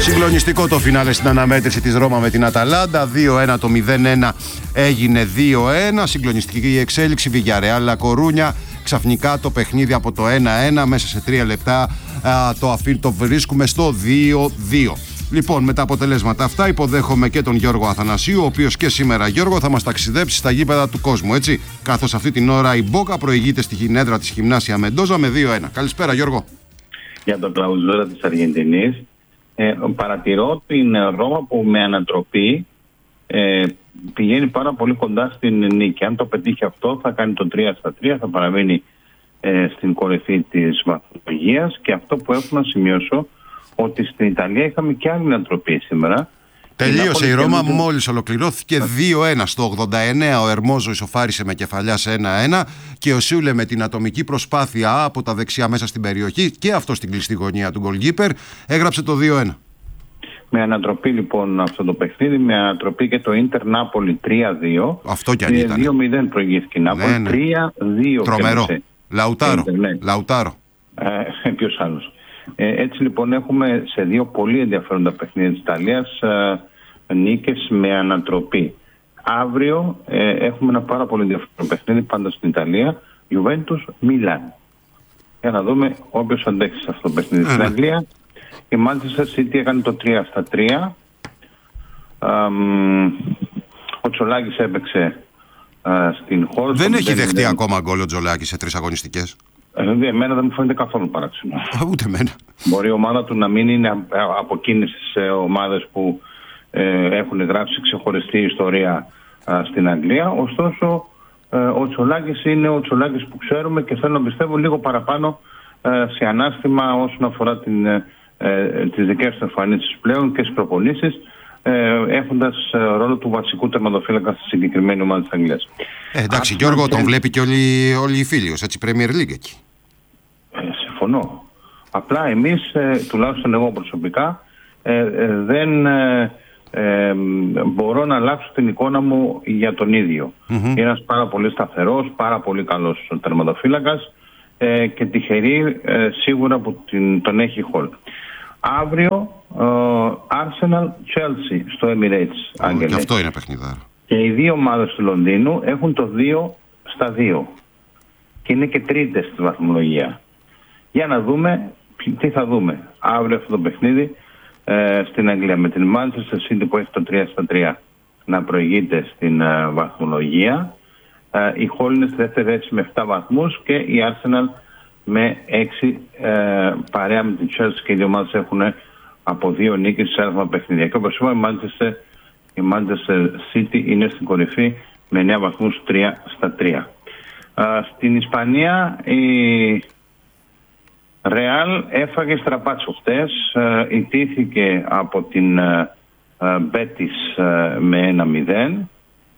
Συγκλονιστικό το φινάλε στην αναμέτρηση της Ρώμα με την Αταλάντα. 2-1 το 0-1 έγινε 2-1. Συγκλονιστική η εξέλιξη. Villarreal La Coruña. Ξαφνικά το παιχνίδι από το 1-1 μέσα σε 3 λεπτά το βρίσκουμε στο 2-2. Λοιπόν, με τα αποτελέσματα αυτά υποδέχομαι και τον Γιώργο Αθανασίου, ο οποίος και σήμερα, Γιώργο, θα μας ταξιδέψει στα γήπεδα του κόσμου, έτσι. Καθώς αυτή την ώρα η Μπόκα προηγείται στη γυναίδρα της Γυμνάσια Μεντόζα με 2-1. Καλησπέρα, Γιώργο. Για τον κλαουζούρα της Αργεντινής, παρατηρώ την Ρώμα που με ανατροπή πηγαίνει πάρα πολύ κοντά στην νίκη. Αν το πετύχει αυτό, θα κάνει το 3-3, θα παραμείνει στην κορυφή της βαθμολογίας. Και αυτό που έχω να σημειώσω, ότι στην Ιταλία είχαμε και άλλη ανατροπή σήμερα. Τελείωσε η Ρώμα, μόλις ολοκληρώθηκε 2-1. Στο 89 ο Ερμόζο ισοφάρισε με κεφαλιά σε 1-1 και ο Σούλε με την ατομική προσπάθεια από τα δεξιά μέσα στην περιοχή και αυτό στην κλειστή γωνία του goalkeeper έγραψε το 2-1. Με ανατροπή λοιπόν αυτό το παιχνίδι, με ανατροπή και το Ίντερ Νάπολη 3-2. Αυτό κι αν ήταν. 2-0 προηγήθηκε η Νάπολη, ναι. 3-2. Τρομερό. Λαουτάρο. Ποιος άλλος. Έτσι λοιπόν έχουμε σε δύο πολύ ενδιαφέροντα παιχνίδια της Ιταλίας νίκες με ανατροπή. Αύριο έχουμε ένα πάρα πολύ ενδιαφέρον παιχνίδι πάντα στην Ιταλία, Juventus Milan. Για να δούμε όποιος αντέξει σε αυτό το παιχνίδι. Στην Αγγλία η Manchester City έκανε το 3-3. Ο Τσολάκης έπαιξε στην χώρα. Δεν έχει δεχτεί ακόμα γκολ ο Τζολάκης σε 3 αγωνιστικές. Εμένα δεν μου φαίνεται καθόλου παράξενο. Ούτε εμένα. Μπορεί η ομάδα του να μην είναι από εκείνες τις ομάδες που έχουν γράψει ξεχωριστή ιστορία στην Αγγλία. Ωστόσο, ο Τσολάκης είναι ο Τσολάκης που ξέρουμε και θέλω να πιστεύω λίγο παραπάνω σε ανάστημα όσον αφορά τις δικές του εμφανίσεις πλέον και στις προπονήσεις, έχοντας ρόλο του βασικού τερματοφύλακα στη συγκεκριμένη ομάδα της Αγγλίας. Εντάξει, Γιώργο, τον βλέπει και όλοι οι φίλοι, έτσι, Premier League εκεί. Συμφωνώ. Απλά εμείς, τουλάχιστον εγώ προσωπικά, δεν μπορώ να αλλάξω την εικόνα μου για τον ίδιο. Είναι ένας πάρα πολύ σταθερός, πάρα πολύ καλός τερματοφύλακας και τυχερή σίγουρα που τον έχει χολ. Αύριο Arsenal Chelsea στο Emirates, Άγγελε. Και αυτό είναι παιχνιδάρα. Και οι δύο ομάδες του Λονδίνου έχουν το 2-2 και είναι και τρίτες στη βαθμολογία. Για να δούμε τι θα δούμε αύριο αυτό το παιχνίδι στην Αγγλία, με την Manchester City που έχει το 3-3 να προηγείται στην βαθμολογία. Η Hull είναι στη δεύτερη θέση με 7 βαθμούς και η Arsenal με 6 παρέα με την Chelsea, και οι δύο ομάδες έχουν από 2 νίκες σε ένα παιχνίδια. Και όπως είπαμε, η Manchester City είναι στην κορυφή με 9 βαθμούς, 3-3. Στην Ισπανία η Real έφαγε στραπάτσο χτες, ιτήθηκε από την Betis με 1-0,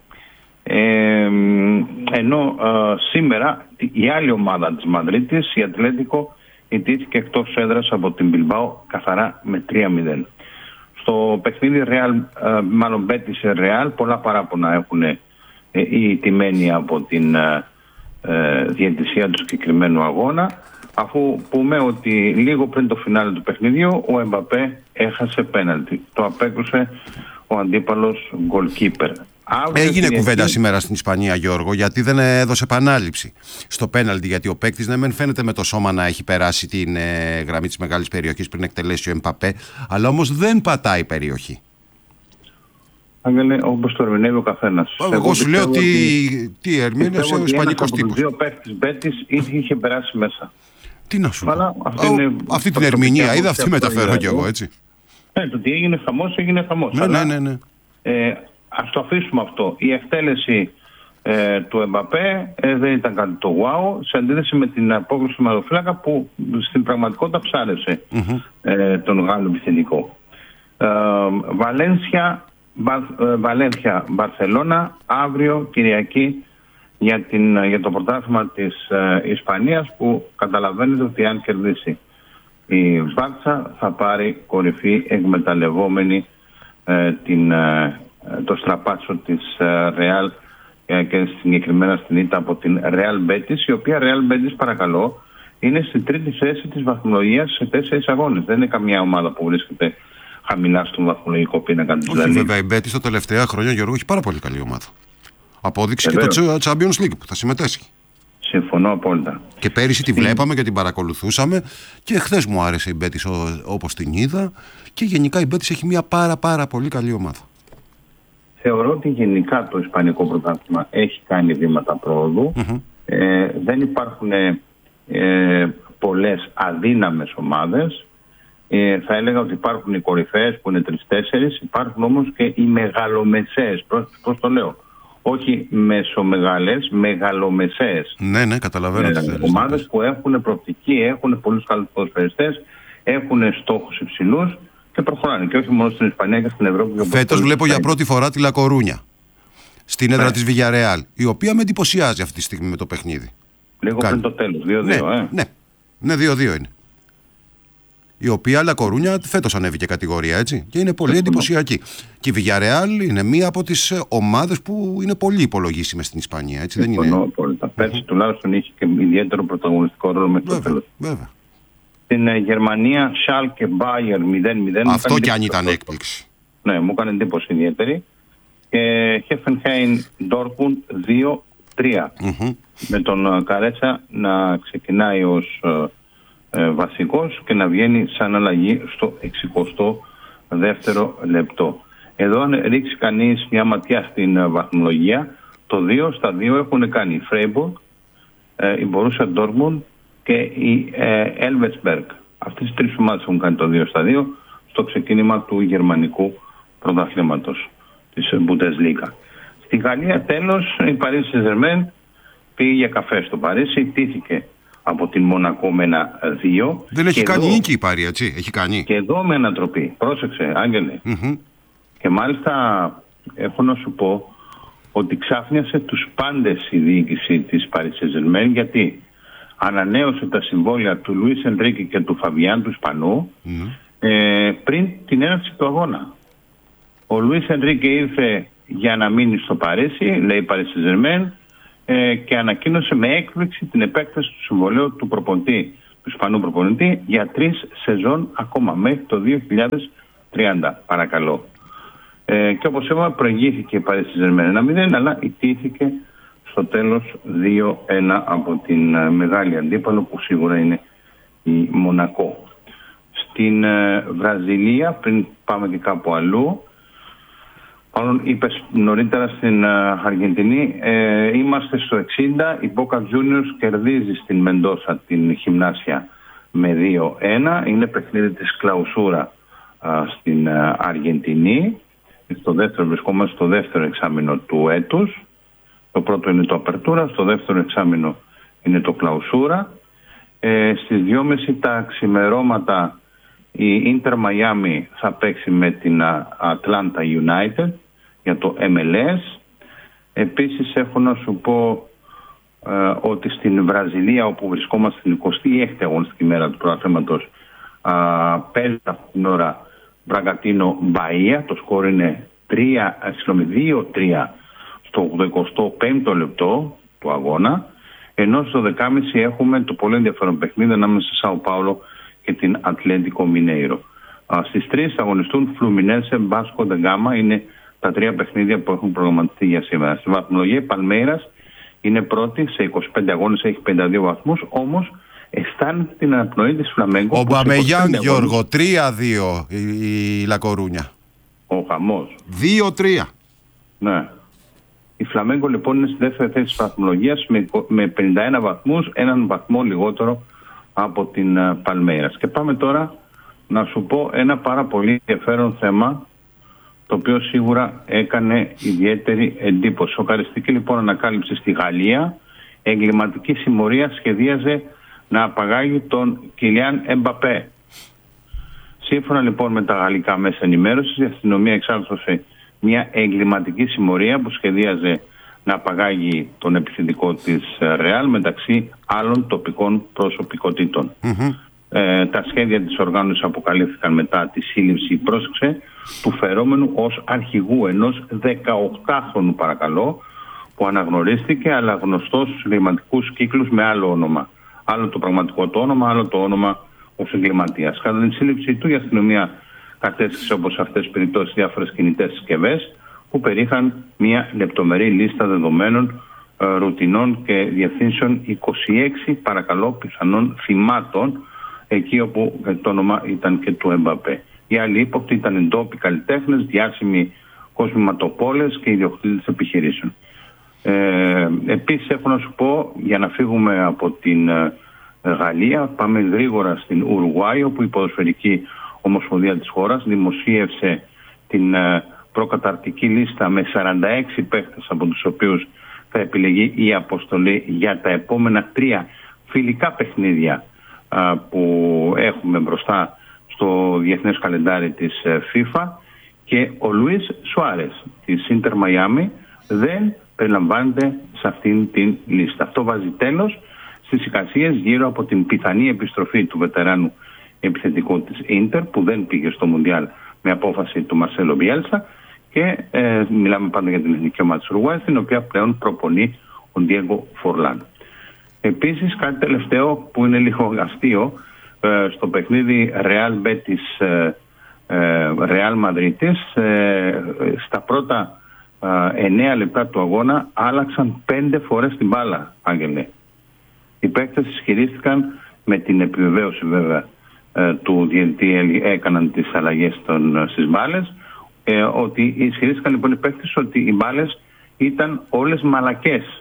ενώ σήμερα η άλλη ομάδα της Μαδρίτης, η Ατλέτικο, ιτήθηκε εκτός έδρας από την Bilbao καθαρά με 3-0. Στο παιχνίδι Betis Real πολλά παράπονα έχουν οι τιμένοι από την διαιτησία του συγκεκριμένου αγώνα, αφού πούμε ότι λίγο πριν το φινάλε του παιχνιδιού ο Εμπαπέ έχασε πέναλτι. Το απέκρουσε ο αντίπαλος goalkeeper. Έγινε κουβέντα σήμερα στην Ισπανία, Γιώργο, γιατί δεν έδωσε επανάληψη στο πέναλτι, γιατί ο παίκτης ναι μεν φαίνεται με το σώμα να έχει περάσει την γραμμή της μεγάλης περιοχής πριν εκτελέσει ο Εμπαπέ, αλλά όμως δεν πατάει περιοχή. Άγγελε, όπως το ερμηνεύει ο καθένας. Εγώ σου λέω τι ερμήνευσε ο ισπανικός τύπος. Από τους δύο παίκτες Μπέτης είχε περάσει μέσα. Τι να σου πω. Αυτή την ερμηνεία είδα, αυτή μεταφέρω κι εγώ, έτσι. Το τι έγινε χαμός, Ναι. Ας το αφήσουμε αυτό. Η εκτέλεση του Εμπαπέ δεν ήταν κάτι το wow, σε αντίθεση με την απόκριση του ματοφύλακα που στην πραγματικότητα ψάρεσε τον Γάλλο επιθετικό. Βαλένθια Μπαρσελόνα αύριο Κυριακή για το πρωτάθλημα της Ισπανίας, που καταλαβαίνετε ότι αν κερδίσει η Μπάρτσα θα πάρει κορυφή εκμεταλλευόμενη το στραπάτσο της Real και συγκεκριμένα στην ήττα από την Real Betis, η οποία Real Betis, παρακαλώ, είναι στην τρίτη θέση της βαθμολογίας σε 4 αγώνες. Δεν είναι καμιά ομάδα που βρίσκεται χαμηλά στον βαθμολογικό πίνακα της Όχι, βέβαια, η Μπέτης τα τελευταία χρόνια, Γιώργο, έχει πάρα πολύ καλή ομάδα. Απόδειξε και το Champions League που θα συμμετέσχει. Συμφωνώ απόλυτα. Και πέρυσι τη βλέπαμε και την παρακολουθούσαμε και χθες μου άρεσε η Μπέτης όπως την είδα και γενικά η Μπέτης έχει μια πάρα πολύ καλή ομάδα. Θεωρώ ότι γενικά το Ισπανικό πρωτάθλημα έχει κάνει βήματα πρόοδου. Δεν υπάρχουν πολλές αδύναμες ομάδες. Θα έλεγα ότι υπάρχουν οι κορυφαίες που είναι 3-4, υπάρχουν όμως και οι μεγαλομεσαίες. Πώς το λέω? Όχι μεσομεγάλες, μεγαλομεσαίες. Ναι, καταλαβαίνω. Ομάδες που έχουν προοπτική, έχουν πολλούς καλούς ποδοσφαιριστές, έχουν στόχους υψηλούς και προχωράνε. Και όχι μόνο στην Ισπανία και στην Ευρώπη. Φέτος βλέπω για πρώτη φορά τη Λακορούνια στην έδρα της Villarreal, η οποία με εντυπωσιάζει αυτή τη στιγμή με το παιχνίδι. Λίγο πριν το τέλος, 2-2. Ναι, 2-2 είναι. Η οποία Λακορούνια φέτος ανέβηκε κατηγορία, έτσι, και είναι πολύ εντυπωσιακή. Και η Villarreal είναι μία από τις ομάδες που είναι πολύ υπολογίσιμες στην Ισπανία, έτσι, δεν είναι? Απόλυτα. Πέρσι τουλάχιστον είχε και ιδιαίτερο πρωταγωνιστικό ρόλο μέχρι το τέλος. Βέβαια. Στην Γερμανία, Schalke Bayern 0-0. Αυτό κι αν ήταν έκπληξη. Ναι, μου έκανε εντύπωση ιδιαίτερη. Και Hoffenheim Dortmund 2-3. Με τον Καρέτσα να ξεκινάει ως βασικός και να βγαίνει σαν αλλαγή στο 62ο λεπτό. Εδώ αν ρίξει κανείς μια ματιά στην βαθμολογία, το 2-2 έχουν κάνει η Freiburg, η Borussia Dortmund και η Elversberg. Αυτές οι τρεις ομάδες έχουν κάνει το 2-2 στο ξεκίνημα του γερμανικού πρωταθλήματος της Bundesliga. Στη Γαλλία τέλος η Paris Saint-Germain πήγε για καφέ στο Παρίσι, τήθηκε από την Μονακό με 1-2. Δεν έχει κάνει νίκη η Πάρη, έτσι, έχει κάνει. Και εδώ με ανατροπή. Πρόσεξε, Άγγελε. Και μάλιστα έχω να σου πω ότι ξάφνιασε τους πάντες η διοίκηση της Paris Saint-Germain, γιατί ανανέωσε τα συμβόλαια του Λουίς Ενρίκε και του Φαβιάν, του Ισπανού, πριν την έναρξη του αγώνα. Ο Λουίς Ενρίκε ήρθε για να μείνει στο Παρίσι, λέει Paris Saint-Germain, και ανακοίνωσε με έκπληξη την επέκταση του συμβολέου του προπονητή, του Ισπανού προπονητή, για 3 σεζόν ακόμα, μέχρι το 2030, παρακαλώ. Και όπως είπαμε, προηγήθηκε η Paris Saint-Germain 1-0, αλλά ιτήθηκε στο τέλος 2-1 από την μεγάλη αντίπαλο που σίγουρα είναι η Μονακό. Στην Βραζιλία, πριν πάμε και κάπου αλλού, μάλλον είπες νωρίτερα στην Αργεντινή, είμαστε στο 60, η Boca Juniors κερδίζει στην Μεντόσα την Γυμνάσια με 2-1, είναι παιχνίδι της κλαουσούρα στην Αργεντινή. Βρισκόμαστε στο δεύτερο εξάμηνο του έτους. Το πρώτο είναι το Απερτούρα, στο δεύτερο εξάμηνο είναι το κλαουσούρα. Στις 2.30 τα ξημερώματα η Ίντερ Μαϊάμι θα παίξει με την Atlanta United για το MLS. Επίσης έχω να σου πω ότι στην Βραζιλία, όπου βρισκόμαστε στην 26η αγωνιστική μέρα του πρωταθλήματος, παίζει αυτή την ώρα Μπραγκατίνο Μπαΐα. Το σκορ είναι 2-3 στο 85ο λεπτό του αγώνα, ενώ στο 10.30 έχουμε το πολύ ενδιαφέρον παιχνίδι ανάμεσα σε Σάο Πάολο και την Ατλέντικο Μινέιρο. Στις 3 αγωνιστούν Φλουμινένσε, Μπάσκο, Ντεγκάμα, είναι τα 3 παιχνίδια που έχουν προγραμματιστεί για σήμερα. Στη βαθμολογία η Παλμέιρας είναι πρώτη σε 25 αγώνες, έχει 52 βαθμούς, όμως αισθάνεται την αναπνοή της Φλαμέγκο. Ο Μπαμεγιάν, Γιώργο, 3-2 η Λακορούνια. Ο χαμός. 2-3. Ναι. Η Φλαμέγκο λοιπόν είναι στη δεύτερη θέση της βαθμολογίας με 51 βαθμούς, έναν βαθμό λιγότερο από την Παλμέιρας. Και πάμε τώρα να σου πω ένα πάρα πολύ ενδιαφέρον θέμα, το οποίο σίγουρα έκανε ιδιαίτερη εντύπωση. Σοκαριστική λοιπόν ανακάλυψη στη Γαλλία. Εγκληματική συμμορία σχεδίαζε να απαγάγει τον Κιλιάν Εμπαπέ. Σύμφωνα λοιπόν με τα γαλλικά μέσα ενημέρωσης, η αστυνομία εξάρτησε μια εγκληματική συμμορία που σχεδίαζε να απαγάγει τον επιθετικό της Ρεάλ μεταξύ άλλων τοπικών προσωπικότητων. Τα σχέδια της οργάνωσης αποκαλύφθηκαν μετά τη σύλληψη, πρόσεξε, του φερόμενου ως αρχηγού ενός 18χρονου, παρακαλώ, που αναγνωρίστηκε αλλά γνωστός στους εγκληματικούς κύκλους με άλλο όνομα. Άλλο το πραγματικό το όνομα, άλλο το όνομα ως εγκληματίας. Κατά την σύλληψή του, η αστυνομία κατέστησε, όπως σε αυτές τις περιπτώσεις, διάφορες κινητές συσκευές που περίχαν μια λεπτομερή λίστα δεδομένων, ρουτινών και διευθύνσεων 26 παρακαλώ πιθανών θυμάτων, εκεί όπου το όνομα ήταν και του Εμπαπέ. Οι άλλοι ύποπτοι ήταν εντόπιοι καλλιτέχνες, διάσημοι κοσμηματοπόλες και ιδιοκτήτες επιχειρήσεων. Επίσης έχω να σου πω, για να φύγουμε από την Γαλλία, πάμε γρήγορα στην Ουρουάη, όπου η ποδοσφαιρική ομοσπονδία της χώρας δημοσίευσε την προκαταρτική λίστα με 46 παίκτες, από τους οποίους θα επιλεγεί η αποστολή για τα επόμενα 3 φιλικά παιχνίδια που έχουμε μπροστά στο διεθνές καλεντάρι της FIFA, και ο Λουίς Σουάρες της Ίντερ Μαϊάμι δεν περιλαμβάνεται σε αυτήν την λίστα. Αυτό βάζει τέλος στις εικασίες γύρω από την πιθανή επιστροφή του βετεράνου επιθετικού της Ίντερ, που δεν πήγε στο Μουντιάλ με απόφαση του Μαρσέλο Μπιέλσα, και μιλάμε πάντα για την εθνική ομάδα της Ουρουάης, την οποία πλέον προπονεί ο Ντιέγκο Φορλάν. Επίσης, κάτι τελευταίο που είναι λίγο αστείο, στο παιχνίδι Real Betis Real Madrid, στα πρώτα 9 λεπτά του αγώνα άλλαξαν 5 φορές την μπάλα, Άγγελε. Οι παίκτες ισχυρίστηκαν, με την επιβεβαίωση βέβαια του διαιτητή, έκαναν τις αλλαγές στις μπάλες, ότι ισχυρίστηκαν λοιπόν οι παίκτες ότι οι μπάλες ήταν όλες μαλακές.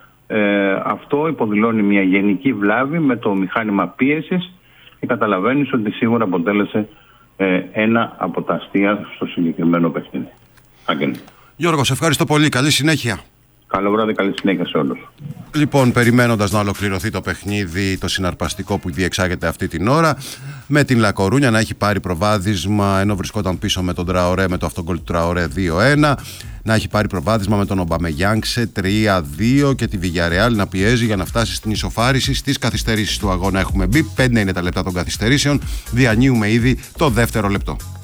Αυτό υποδηλώνει μια γενική βλάβη με το μηχάνημα πίεσης, και καταλαβαίνεις ότι σίγουρα αποτέλεσε ένα από τα αστεία στο συγκεκριμένο παιχνίδι. Άγγελε. Γιώργο, σε ευχαριστώ πολύ. Καλή συνέχεια. Καλό βράδυ, καλή συνέχεια σε όλους. Λοιπόν, περιμένοντας να ολοκληρωθεί το παιχνίδι, το συναρπαστικό που διεξάγεται αυτή την ώρα, με την Λα Κορούνια να έχει πάρει προβάδισμα ενώ βρισκόταν πίσω με τον Τραορέ, με το αυτογκολ του Τραορέ 2-1, να έχει πάρει προβάδισμα με τον Ομπαμεγιάνγκ σε 3-2 και τη Βιγιαρεάλ να πιέζει για να φτάσει στην ισοφάριση. Στις καθυστερήσεις του αγώνα έχουμε μπει. 5 είναι τα λεπτά των καθυστερήσεων. Διανύουμε ήδη το δεύτερο λεπτό.